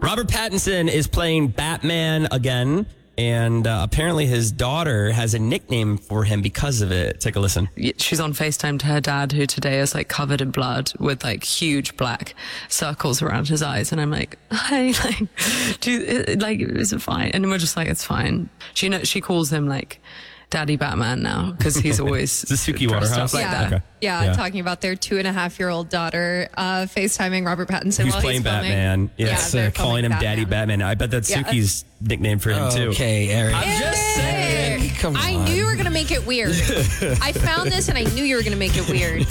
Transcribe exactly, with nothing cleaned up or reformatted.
Robert Pattinson is playing Batman again. And uh, apparently his daughter has a nickname for him because of it. Take a listen. She's on FaceTime to her dad, who today is like covered in blood with like huge black circles around his eyes. And I'm like, hi, like, do you, like, is it fine? And we're just like, it's fine. She know, she calls him like Daddy Batman now because he's always the Suki dressed Waterhouse. up like yeah. that. Okay. Yeah, yeah, talking about their two and a half year old daughter uh, FaceTiming Robert Pattinson who's while playing he's filming. Batman. Yes, yeah, uh, calling him Batman. Daddy Batman. I bet that's Yeah. Suki's nickname for him too. Okay, Eric. I'm just saying. Come on. I knew you were going to make it weird. I found this and I knew you were going to make it weird.